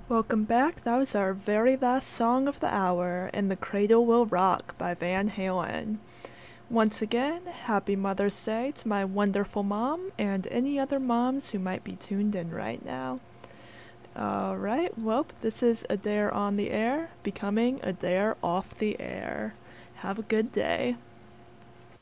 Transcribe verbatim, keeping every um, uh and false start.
Welcome back. That was our very last song of the hour, "And the Cradle Will Rock" by Van Halen. Once again, happy Mother's Day to my wonderful mom and any other moms who might be tuned in right now. Alright, well, this is Adair on the Air, becoming Adair off the air. Have a good day.